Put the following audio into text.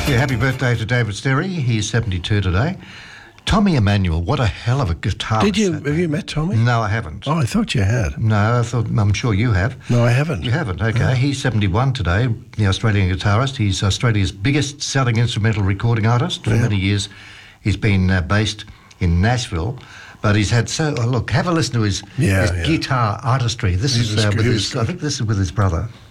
Yeah, happy birthday to David Sterry. He's 72 today. Tommy Emmanuel, what a hell of a guitarist. Have you met Tommy? No, I haven't. Oh, I thought you had. No, I'm sure you have. No, I haven't. You haven't, okay. He's 71 today, the Australian guitarist. He's Australia's biggest selling instrumental recording artist. For many years, he's been based in Nashville. But he's had look, have a listen to his guitar artistry. This is with his, I think this is with his brother.